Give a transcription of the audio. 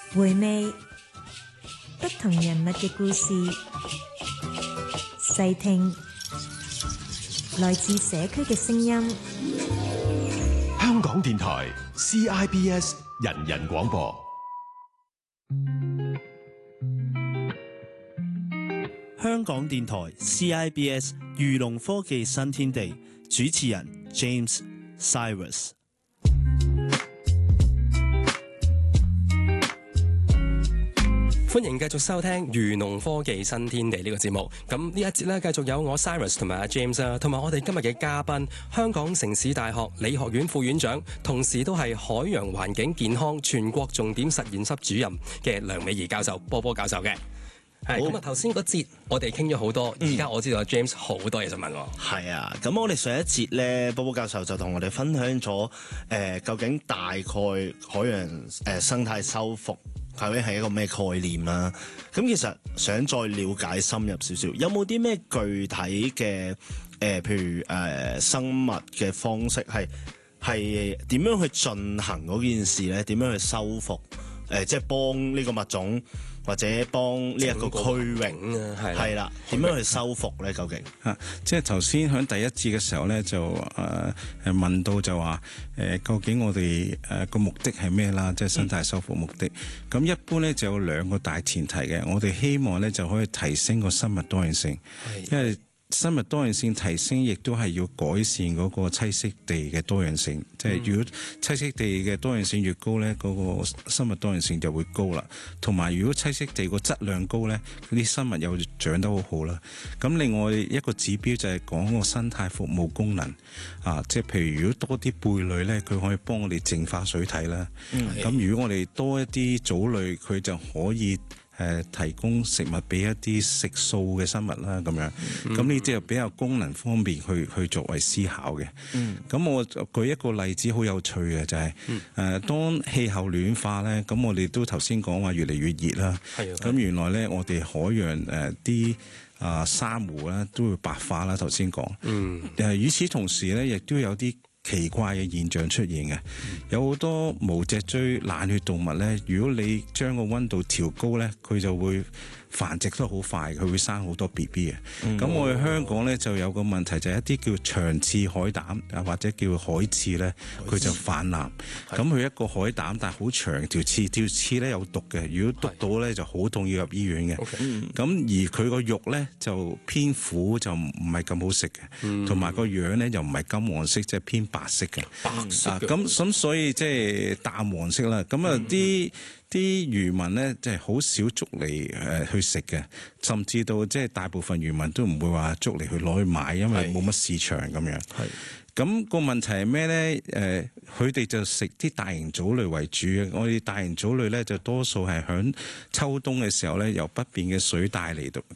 回味不同人物嘅故事，細聽來自社區嘅聲音。 香港電台 CIBS 人人廣播。 香港電台 CIBS 漁農科技新天地，主持人 James Cyrus。 歡迎繼續收聽漁農科技新天地呢個節目。咁呢一節咧，繼續有我 Cyrus 同埋阿 James 啊，同埋我哋今日嘅嘉賓，香港城市大學理學院副院長，同時都係海洋環境健康全國重點實驗室主任嘅梁美儀教授，波波教授嘅。係咁啊！頭先嗰節我哋傾咗好多，而家我知道阿 James 好多嘢想問我。係啊，咁我哋上一節咧，波波教授就同我哋分享咗究竟大概海洋生態修復究竟係一個咩概念啦？咁其實想再了解深入少少，有冇啲咩具體嘅譬如生物嘅方式係點樣去進行嗰件事咧？點樣去修復？即係幫呢個物種或者幫呢一個區域係啦，點樣去修復咧？究竟即係頭先喺第一節嘅時候咧，就問到就話究竟我哋個目的係咩啦？即係生態修復目的。咁一般咧就有兩個大前提嘅，我哋希望咧就可以提升個生物多樣性，因為生物多樣性提升，亦都係要改善嗰個棲息地嘅多樣性。即係如果棲息地嘅多樣性越高咧，嗰個生物多樣性就會高啦。同埋如果棲息地個質量高咧，啲生物又長得好好啦。咁另外一個指標就係講個生態服務功能啊，即係譬如如果多啲貝類咧，佢可以幫我哋淨化水體啦。咁如果我哋多一啲藻類，佢就可以提供食物俾一啲食素嘅生物啦，咁樣，咁呢啲就比較功能方面去作為思考嘅。咁我舉一個例子好有趣嘅就係當氣候暖化咧，咁我哋都頭先講話越嚟越熱啦。咁原來咧我哋海洋啲珊瑚咧都會白化啦。頭先講，與此同時咧，亦都有啲奇怪嘅現象出現嘅，有好多無脊椎冷血動物咧，如果你將個溫度調高咧，佢就會繁殖得好快，佢會生好多 BB 嘅。咁我哋香港咧就有個問題，就係一啲叫長刺海膽啊，或者叫海刺咧，佢就泛濫。咁佢一個海膽，但係好長條刺咧有毒嘅，如果篤到咧就好痛，要入醫院嘅。咁而佢個肉咧就偏苦，就唔係咁好食嘅，同埋個樣咧又唔係金黃色，即係偏白色嘅。咁所以即係淡黃色啦。咁啊啲漁民咧，即係好少捉嚟去食嘅，甚至到即係大部分漁民都唔會話捉嚟去攞去賣，因為冇乜市場咁樣。咁個問題係咩咧？佢哋就食啲大型藻類為主嘅。我哋大型藻類咧就多數係響秋冬嘅時候咧，由北邊嘅水帶嚟到